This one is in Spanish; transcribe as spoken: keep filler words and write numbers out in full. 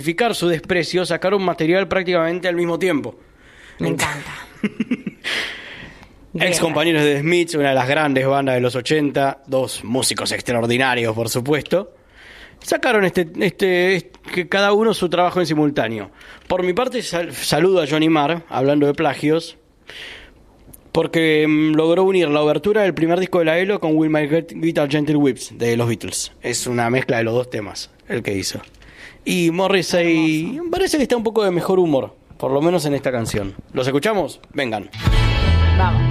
justificar su desprecio, sacaron material prácticamente al mismo tiempo. Me encanta. Ex compañeros de The Smiths, una de las grandes bandas de los ochenta, dos músicos extraordinarios, por supuesto. Sacaron este, este, este que cada uno su trabajo en simultáneo. Por mi parte, sal, saludo a Johnny Marr, hablando de plagios, porque mmm, logró unir la obertura del primer disco de la E L O con Will My Guitar Gentle Whips de los Beatles. Es una mezcla de los dos temas, el que hizo. Y Morrissey Hermoso. Parece que está un poco de mejor humor, por lo menos en esta canción. ¿Los escuchamos? Vengan. Vamos.